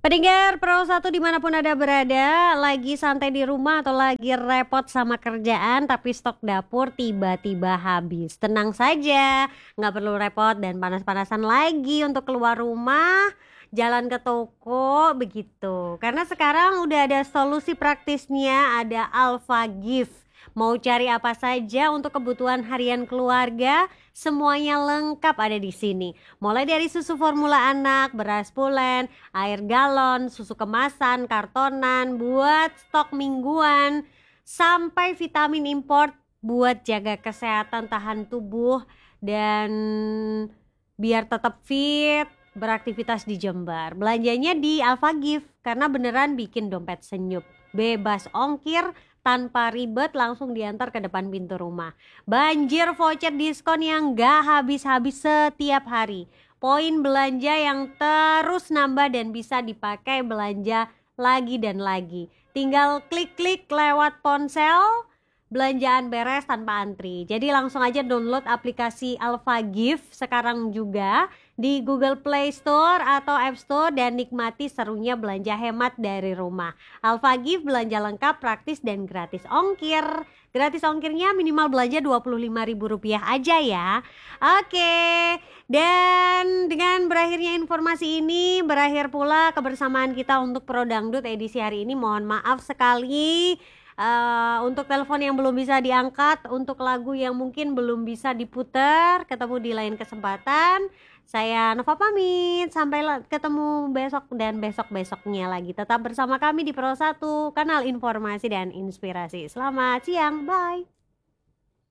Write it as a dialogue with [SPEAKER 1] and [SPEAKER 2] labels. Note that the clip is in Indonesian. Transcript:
[SPEAKER 1] Pendengar Pro 1 dimanapun Anda berada, lagi santai di rumah atau lagi repot sama kerjaan tapi stok dapur tiba-tiba habis. Tenang saja, nggak perlu repot dan panas-panasan lagi untuk keluar rumah, jalan ke toko begitu. Karena sekarang udah ada solusi praktisnya, ada Alpha Gift. Mau cari apa saja untuk kebutuhan harian keluarga, semuanya lengkap ada di sini. Mulai dari susu formula anak, beras pulen, air galon, susu kemasan, kartonan, buat stok mingguan, sampai vitamin import buat jaga kesehatan tahan tubuh dan biar tetap fit beraktivitas di Jember. Belanjanya di Alpha Gift karena beneran bikin dompet senyum. Bebas ongkir, tanpa ribet, langsung diantar ke depan pintu rumah. Banjir voucher diskon yang gak habis-habis setiap hari. Poin belanja yang terus nambah dan bisa dipakai belanja lagi dan lagi. Tinggal klik-klik lewat ponsel, belanjaan beres tanpa antri. Jadi langsung aja download aplikasi Alpha Gift sekarang juga di Google Play Store atau App Store dan nikmati serunya belanja hemat dari rumah. Alpha Gift belanja lengkap, praktis dan gratis ongkir. Gratis ongkirnya minimal belanja Rp25.000 aja ya. Oke, dan dengan berakhirnya informasi ini, berakhir pula kebersamaan kita untuk Pro Dangdut edisi hari ini. Mohon maaf sekali untuk telepon yang belum bisa diangkat, untuk lagu yang mungkin belum bisa diputar. Ketemu di lain kesempatan. Saya Nova pamit, sampai ketemu besok dan besok-besoknya lagi. Tetap bersama kami di Pro 1, kanal informasi dan inspirasi. Selamat siang, bye.